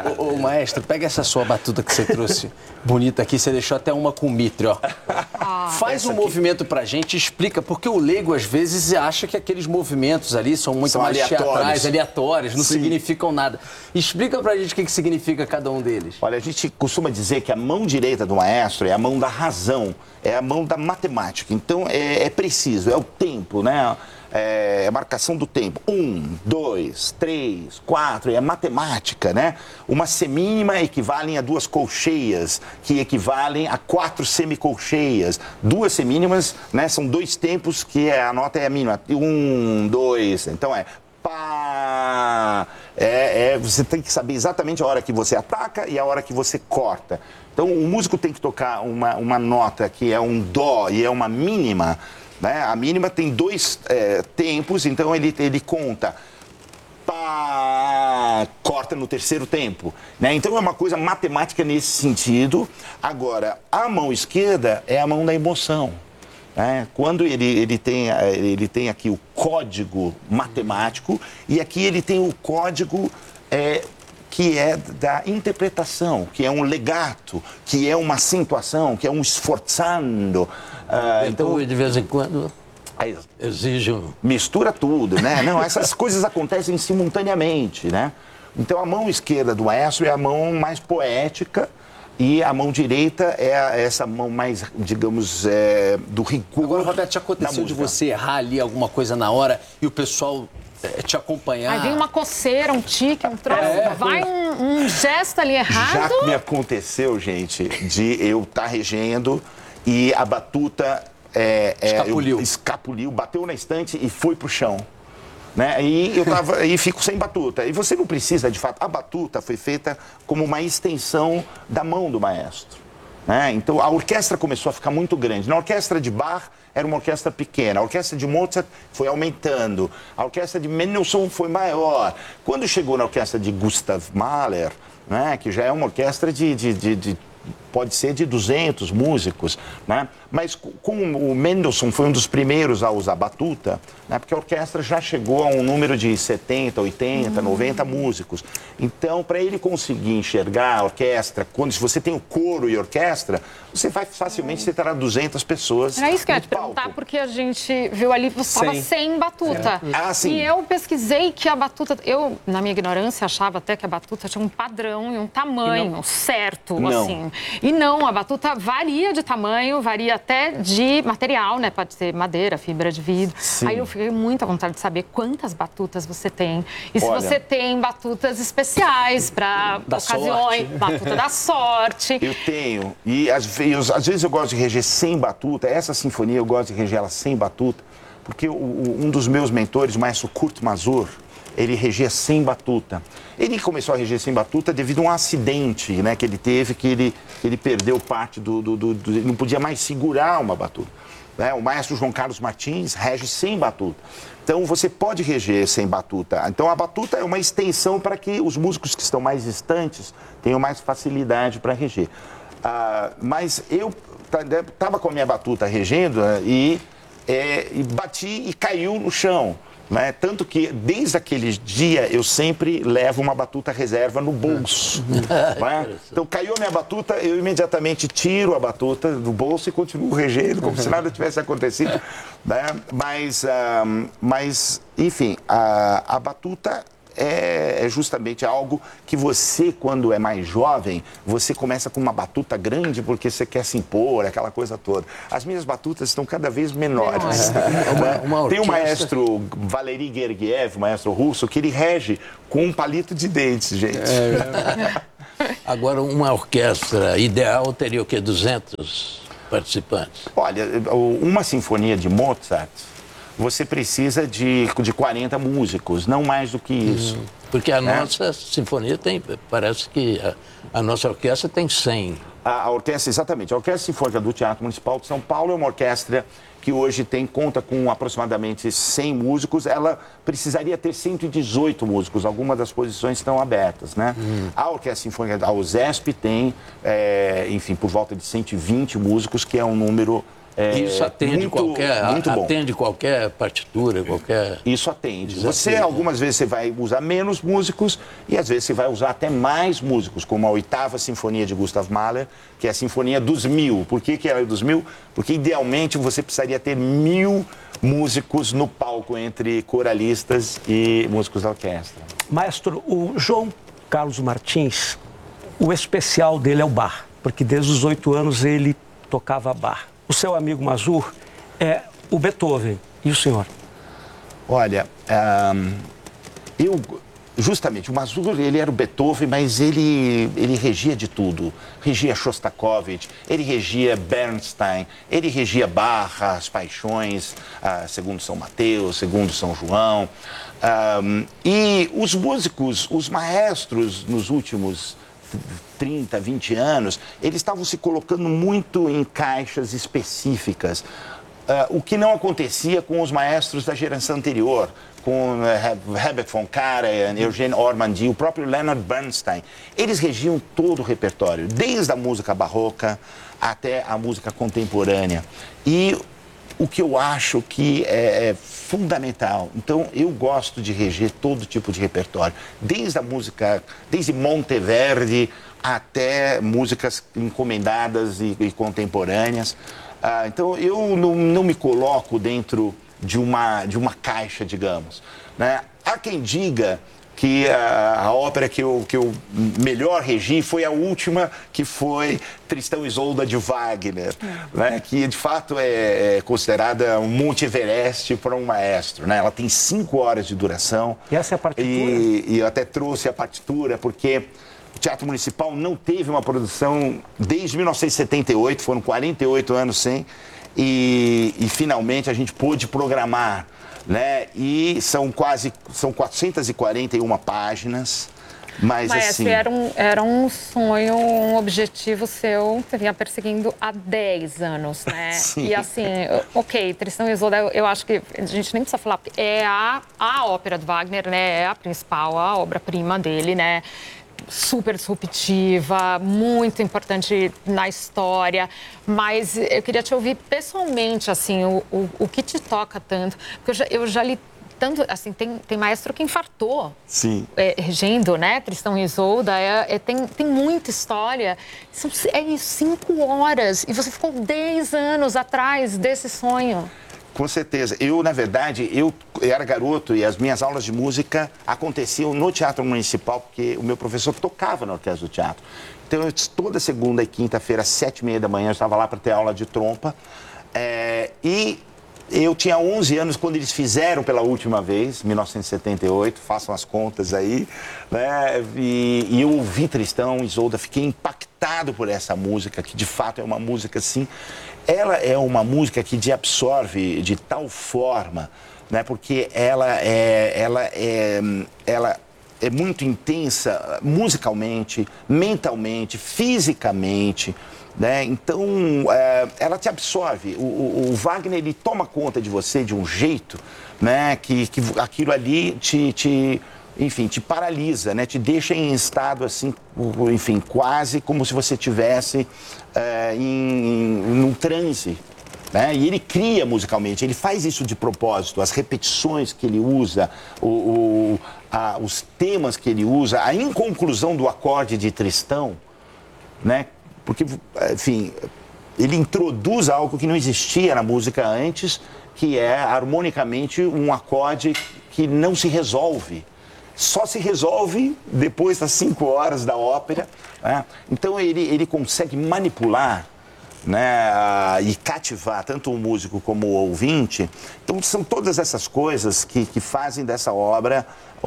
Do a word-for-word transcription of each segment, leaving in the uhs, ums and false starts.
Ô, ô, maestro, pega essa sua batuta que você trouxe bonita aqui, você deixou até uma com mitre, ó. Ah, Faz um aqui. movimento pra gente, explica, porque o leigo às vezes acha que aqueles movimentos ali são muito são mais aleatórios. teatrais, aleatórios, não Sim. significam nada. Explica pra gente o que, que significa cada um deles. Olha, a gente costuma dizer que a mão direita do maestro é a mão da razão, é a mão da matemática. Então, é, é preciso, é o tempo, né? É a marcação do tempo. Um, dois, três, quatro, é a matemática, né? Uma semínima equivale a duas colcheias, que equivalem a quatro semicolcheias. Duas semínimas, né? São dois tempos que a nota é a mínima. Um, dois, então é pá. É, é, você tem que saber exatamente a hora que você ataca e a hora que você corta. Então, o músico tem que tocar uma, uma nota que é um dó e é uma mínima, né? A mínima tem dois é, tempos, então ele, ele conta, pá, corta no terceiro tempo, né? Então é uma coisa matemática nesse sentido. Agora, a mão esquerda é a mão da emoção, né? Quando ele, ele, tem, ele tem aqui o código matemático e aqui ele tem o código é, que é da interpretação, que é um legato, que é uma acentuação, que é um sforzando. Uh, então, de vez em quando, exige um... Mistura tudo, né? Não, essas coisas acontecem simultaneamente, né? Então, a mão esquerda do maestro é a mão mais poética e a mão direita é a, essa mão mais, digamos, é, do rigor. Agora, Roberto, já aconteceu de você errar ali alguma coisa na hora e o pessoal te acompanhar? Aí vem uma coceira, um tique, um troço, é, vai um, um gesto ali errado. Já me aconteceu, gente, de eu estar tá regendo e a batuta é, é, escapuliu. Eu, escapuliu, bateu na estante e foi pro chão. Né? E eu tava, e fico sem batuta. E você não precisa, de fato, a batuta foi feita como uma extensão da mão do maestro. Né? Então a orquestra começou a ficar muito grande. Na orquestra de Bach era uma orquestra pequena, a orquestra de Mozart foi aumentando, a orquestra de Mendelssohn foi maior. Quando chegou na orquestra de Gustav Mahler, né, que já é uma orquestra de, de, de, de pode ser de duzentos músicos, né? Mas com o Mendelssohn foi um dos primeiros a usar batuta, né? Porque a orquestra já chegou a um número de setenta, oitenta, noventa músicos. Então, para ele conseguir enxergar a orquestra, quando se você tem o coro e orquestra, você vai facilmente você terá duzentas pessoas. Era isso que eu ia te perguntar, porque a gente viu ali que você estava sem batuta. É. Ah, sim. E eu pesquisei que a batuta, eu, na minha ignorância, achava até que a batuta tinha um padrão e um tamanho não. certo, não. assim. E não, a batuta varia de tamanho, varia até de material, né? Pode ser madeira, fibra de vidro. Sim. Aí eu fiquei muito à vontade de saber quantas batutas você tem. E se Olha, você tem batutas especiais para ocasiões, sorte. batuta da sorte. Eu tenho. E às vezes, às vezes eu gosto de reger sem batuta. Essa sinfonia eu gosto de reger ela sem batuta. Porque o, o, um dos meus mentores, o maestro Kurt Masur, ele regia sem batuta. Ele começou a reger sem batuta devido a um acidente, né, que ele teve, que ele, ele perdeu parte do, do, do, do... Ele não podia mais segurar uma batuta. Né? O maestro João Carlos Martins rege sem batuta. Então, você pode reger sem batuta. Então, a batuta é uma extensão para que os músicos que estão mais distantes tenham mais facilidade para reger. Ah, mas eu estava com a minha batuta regendo, né, e, é, e bati e caiu no chão. Né? Tanto que, desde aquele dia, eu sempre levo uma batuta reserva no bolso. Né? Então, caiu a minha batuta, eu imediatamente tiro a batuta do bolso e continuo regendo, como se nada tivesse acontecido. Né? Mas, um, mas, enfim, a, a batuta é, é justamente algo que você, quando é mais jovem, você começa com uma batuta grande porque você quer se impor, aquela coisa toda. As minhas batutas estão cada vez menores. É uma, uma Tem o maestro Valery Gergiev, o maestro russo, que ele rege com um palito de dentes, gente. É, é. Agora, uma orquestra ideal teria o quê? duzentos participantes? Olha, uma sinfonia de Mozart, você precisa de, de quarenta músicos, não mais do que isso. Hum, porque a né? nossa sinfonia tem, parece que a, a nossa orquestra tem cem. A, a orquestra, exatamente. A Orquestra Sinfônica do Teatro Municipal de São Paulo é uma orquestra que hoje tem, conta com aproximadamente cem músicos. Ela precisaria ter cento e dezoito músicos, algumas das posições estão abertas, né? Hum. A Orquestra Sinfônica da USESP tem, é, enfim, por volta de cento e vinte músicos, que é um número É, Isso atende, muito, qualquer, muito bom. atende qualquer partitura, qualquer... Isso atende. Desafio, Você, né? algumas vezes, você vai usar menos músicos e, às vezes, você vai usar até mais músicos, como a oitava Sinfonia de Gustav Mahler, que é a Sinfonia dos Mil. Por que que ela é dos mil? Porque, idealmente, você precisaria ter mil músicos no palco, entre coralistas e músicos da orquestra. Maestro, o João Carlos Martins, o especial dele é o bar, porque desde os oito anos ele tocava bar. O seu amigo Mazur é o Beethoven. E o senhor? Olha, um, eu, justamente, o Mazur, ele era o Beethoven, mas ele, ele regia de tudo. Regia Shostakovich, ele regia Bernstein, ele regia Bach, As Paixões, uh, segundo São Mateus, segundo São João. Um, e os músicos, os maestros, nos últimos trinta, vinte anos, eles estavam se colocando muito em caixas específicas, uh, o que não acontecia com os maestros da geração anterior, com uh, Herbert von Karajan, Eugene Ormandy, o próprio Leonard Bernstein. Eles regiam todo o repertório, desde a música barroca até a música contemporânea. E o que eu acho que é, é fundamental. Então, eu gosto de reger todo tipo de repertório, desde a música, desde Monteverdi até músicas encomendadas e, e contemporâneas. Ah, então, eu não, não me coloco dentro de uma, de uma caixa, digamos, né? Há quem diga que a, a ópera que eu, que eu melhor regi foi a última, que foi Tristão e Isolda de Wagner, é. né? Que de fato é, é considerada um Monte Everest para um maestro, né? Ela tem cinco horas de duração. E essa é a partitura? E, e eu até trouxe a partitura, porque o Teatro Municipal não teve uma produção desde mil novecentos e setenta e oito, foram quarenta e oito anos sem, e, e finalmente a gente pôde programar, né? E são quase, são quatrocentas e quarenta e uma páginas, mas, mas assim... era um, era um sonho, um objetivo seu, que vinha perseguindo há dez anos, né? Sim. E assim, ok, Tristão e Isolda, eu acho que a gente nem precisa falar, é a, a ópera do Wagner, né? É a principal, a obra-prima dele, né? Super disruptiva, muito importante na história, mas eu queria te ouvir pessoalmente, assim, o, o, o que te toca tanto, porque eu já, eu já li tanto, assim, tem, tem maestro que infartou. Sim. É, regendo, né, Tristão e Isolda, é, é, tem, tem muita história, são é isso, cinco horas, e você ficou dez anos atrás desse sonho. Com certeza. Eu, na verdade, eu era garoto e as minhas aulas de música aconteciam no Teatro Municipal, porque o meu professor tocava na orquestra do teatro. Então, eu, toda segunda e quinta-feira, às sete e meia da manhã, eu estava lá para ter aula de trompa. É, e eu tinha onze anos quando eles fizeram pela última vez, mil novecentos e setenta e oito, façam as contas aí, né? E, e eu ouvi Tristão e Isolda, fiquei impactado por essa música, que de fato é uma música assim... Ela é uma música que te absorve de tal forma, né? Porque ela é, ela é, ela é muito intensa musicalmente, mentalmente, fisicamente, né? Então, é, ela te absorve. O, o, o Wagner, ele toma conta de você de um jeito, né? Que, que aquilo ali te... te enfim, te paralisa, né? Te deixa em estado, assim, enfim, quase como se você estivesse é, em, em num transe, né? E ele cria musicalmente, ele faz isso de propósito, as repetições que ele usa, o, o, a, os temas que ele usa, a inconclusão do acorde de Tristão, né? Porque, enfim, ele introduz algo que não existia na música antes, que é, harmonicamente, um acorde que não se resolve. Só se resolve depois das cinco horas da ópera, né? Então ele, ele consegue manipular, né, e cativar tanto o músico como o ouvinte. Então são todas essas coisas que, que fazem dessa obra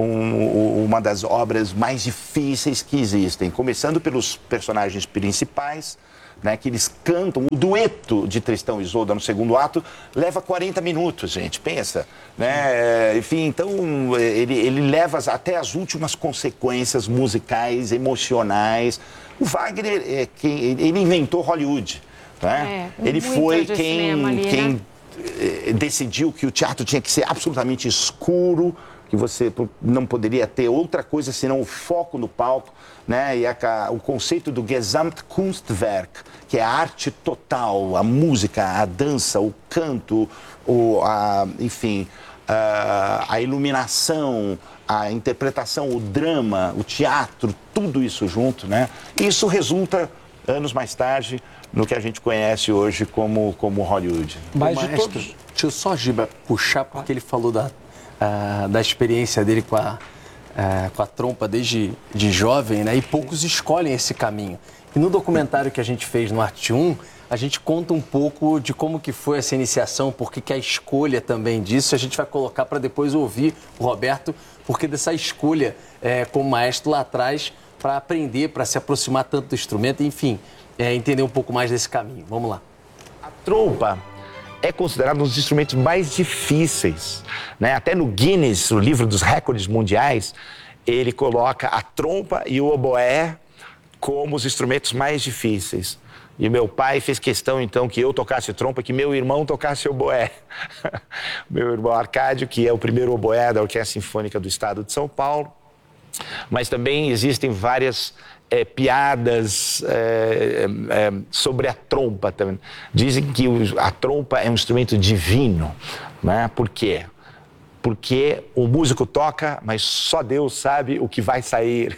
um, uma das obras mais difíceis que existem. Começando pelos personagens principais, né, que eles cantam. O dueto de Tristão e Isolda no segundo ato leva quarenta minutos, gente, pensa, né? Enfim, então ele, ele leva até as últimas consequências musicais, emocionais. O Wagner, é quem, ele inventou Hollywood, né? É, ele foi quem, ali, quem né? decidiu que o teatro tinha que ser absolutamente escuro, que você não poderia ter outra coisa senão o foco no palco, né? E a, o conceito do Gesamtkunstwerk, que é a arte total, a música, a dança, o canto, o, a, enfim, a, a iluminação, a interpretação, o drama, o teatro, tudo isso junto, né? E isso resulta, anos mais tarde, no que a gente conhece hoje como, como Hollywood. Mas de todos... Deixa eu só, Giba, puxar, porque ele falou da, uh, da experiência dele com a, uh, com a trompa desde de jovem, né? E poucos escolhem esse caminho. E no documentário que a gente fez no Arte um, a gente conta um pouco de como que foi essa iniciação, porque que a escolha também disso, a gente vai colocar para depois ouvir o Roberto, porque dessa escolha é, como maestro lá atrás, para aprender, para se aproximar tanto do instrumento, enfim, é, entender um pouco mais desse caminho. Vamos lá. A trompa é considerado um dos instrumentos mais difíceis, né? Até no Guinness, o livro dos recordes mundiais, ele coloca a trompa e o oboé como os instrumentos mais difíceis. E meu pai fez questão, então, que eu tocasse trompa, que meu irmão tocasse oboé. Meu irmão Arcádio, que é o primeiro oboé da Orquestra Sinfônica do Estado de São Paulo. Mas também existem várias é, piadas é, é, sobre a trompa também. Dizem que o, a trompa é um instrumento divino, né? Por quê? Porque o músico toca, mas só Deus sabe o que vai sair.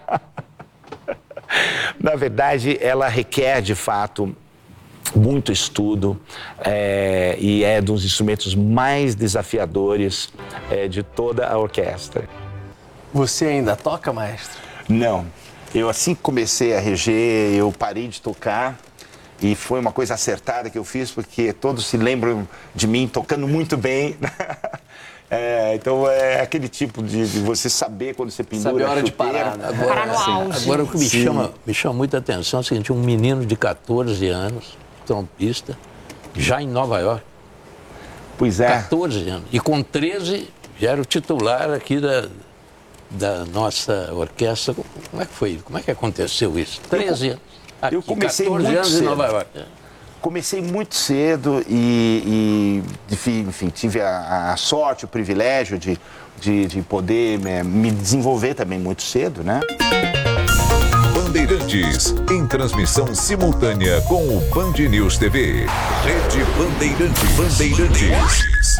Na verdade, ela requer, de fato, muito estudo é, e é um dos instrumentos mais desafiadores é, de toda a orquestra. Você ainda toca, maestro? Não. Eu, assim que comecei a reger, eu parei de tocar e foi uma coisa acertada que eu fiz, porque todos se lembram de mim tocando muito bem. É, então é aquele tipo de, de você saber quando você pendura saber a hora a de parar, né? Agora, parar no assim, auge. agora o que me Sim. chama, me chama muita atenção é o seguinte, um menino de catorze anos, trompista, já em Nova York. Pois é. catorze anos. E com treze já era o titular aqui da, da nossa orquestra. Como é que foi? Como é que aconteceu isso? treze anos. Aqui, eu comecei catorze muito anos cedo. em Nova York. Comecei muito cedo e, e enfim, tive a, a sorte, o privilégio de, de, de poder é, me desenvolver também muito cedo, né? Bandeirantes, em transmissão simultânea com o Band News T V. Rede Bandeirantes. Bandeirantes.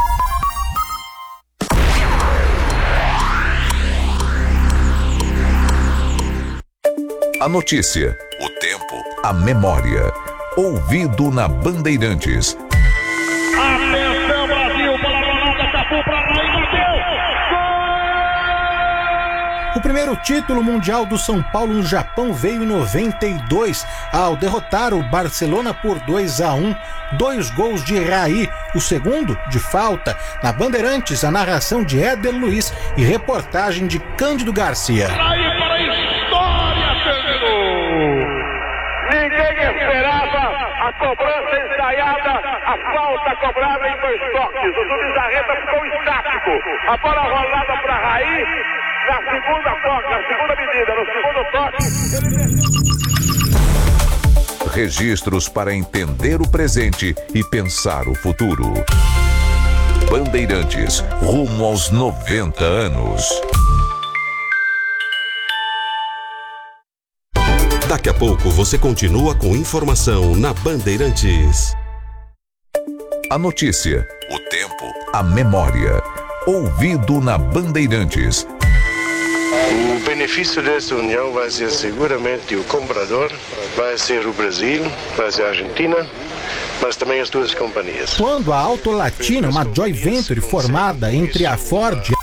A notícia, o tempo, a memória. Ouvido na Bandeirantes. Atenção, Brasil, bola rolada, Cafu pra lá e bateu! Gol! O primeiro título mundial do São Paulo no Japão veio em noventa e dois, ao derrotar o Barcelona por dois a um, dois gols de Raí, o segundo de falta. Na Bandeirantes, a narração de Éder Luiz e reportagem de Cândido Garcia. Raí para a história, Cândido! Ninguém esperava a cobrança ensaiada, a falta cobrada em dois toques. O Zubizarreta ficou estático. A bola rolada para Raí, na segunda toque, na segunda medida, no segundo toque. Registros para entender o presente e pensar o futuro. Bandeirantes, rumo aos noventa anos. Daqui a pouco você continua com informação na Bandeirantes. A notícia, o tempo, a memória. Ouvido na Bandeirantes. O benefício dessa união vai ser seguramente o comprador, vai ser o Brasil, vai ser a Argentina, mas também as duas companhias. Quando a Auto Latina, uma joint venture formada entre a Ford